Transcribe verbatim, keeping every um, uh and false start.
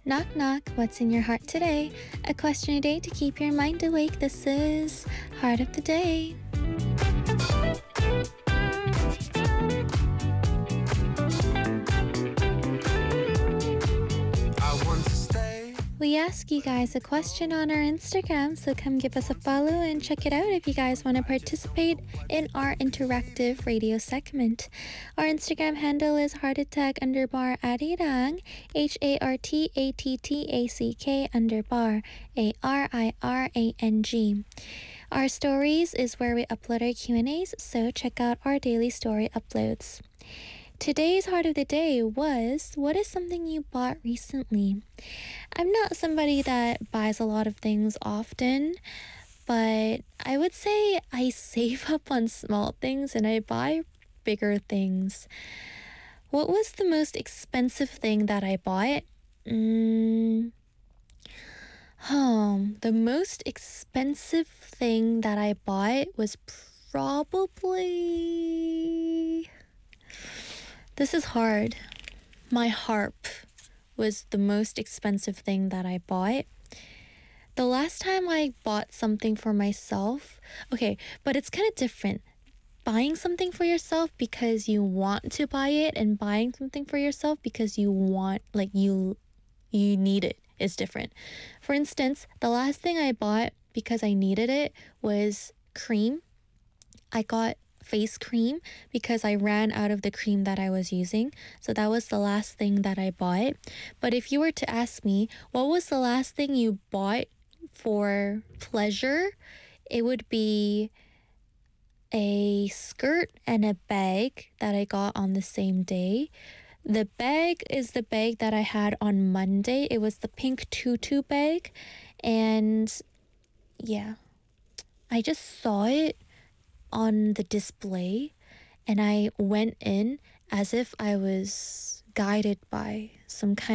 Knock knock, what's in your heart today? A question a day to keep your mind awake. This is Heart of the Day. We ask you guys a question on our Instagram, so come give us a follow and check it out if you guys want to participate in our interactive radio segment. Our Instagram handle is heartattack underbar arirang, H A R T A T T A C K underbar A R I R A N G. Our stories is where we upload our Q and A's, so check out our daily story uploads. Today's Heart of the Day was, what is something you bought recently? I'm not somebody that buys a lot of things often, but I would say I save up on small things and I buy bigger things. What was the most expensive thing that I bought? Mm, um, the most expensive thing that I bought was probably... This is hard. My harp was the most expensive thing that I bought. The last time I bought something for myself, okay, but it's kind of different. Buying something for yourself because you want to buy it and buying something for yourself because you want, like you, you need it is different. For instance, the last thing I bought because I needed it was cream. I got face cream because I ran out of the cream that I was using. So that was the last thing that I bought. But if you were to ask me, what was the last thing you bought for pleasure? It would be a skirt and a bag that I got on the same day. The bag is the bag that I had on Monday. It was the pink tutu bag. And yeah, I just saw it on the display and I went in as if I was guided by some kind